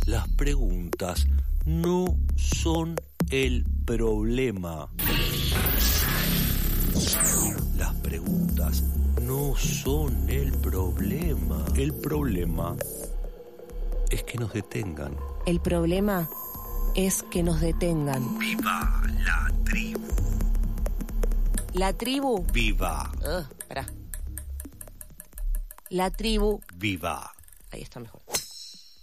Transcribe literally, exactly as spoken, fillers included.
Las preguntas no son el problema. Las preguntas no son el problema. El problema es que nos detengan. El problema es que nos detengan. ¡Viva la tribu! La tribu. ¡Viva! Uh, pará. La tribu. ¡Viva! Ahí está mejor.